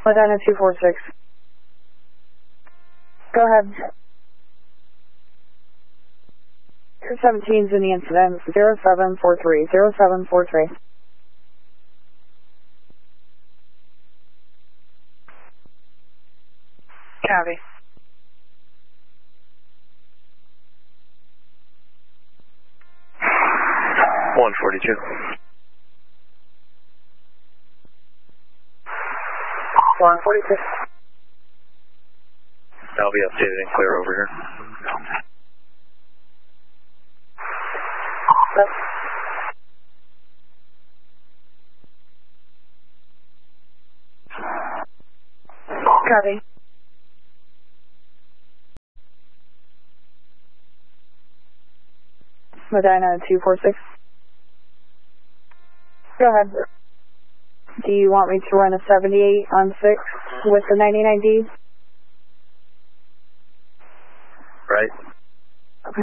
Medina 246. Go ahead. 17's in the incident, 0743, 0743. Copy. $142. 142. I'll be updated and clear over here. Copy. Medina 246. Go ahead. Do you want me to run a 78 on 6 with the 99D? Right.